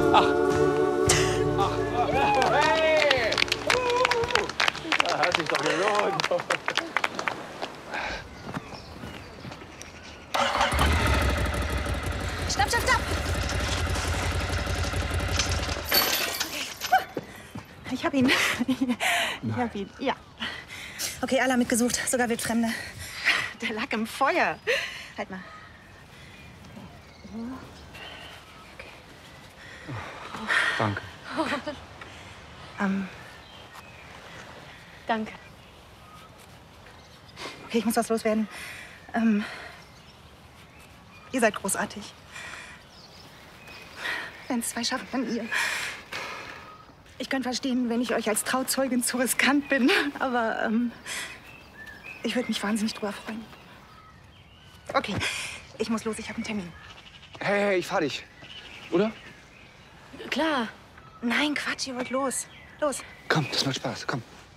Hey! Das hat sich doch gelohnt. Stopp, stopp, stopp! Okay. Ich hab ihn. Ich hab ihn, ja. Okay, alle haben mitgesucht, sogar Wildfremde. Der lag im Feuer. Halt mal. Danke. Danke. Okay, ich muss was loswerden. Ihr seid großartig. Wenn es zwei schaffen, dann ihr. Ich könnte verstehen, wenn ich euch als Trauzeugin zu riskant bin. Aber ich würde mich wahnsinnig drüber freuen. Okay, ich muss los, ich habe einen Termin. Hey, ich fahr dich. Oder? Klar. Nein, Quatsch, ihr wollt los. Los. Komm, das macht Spaß. Komm.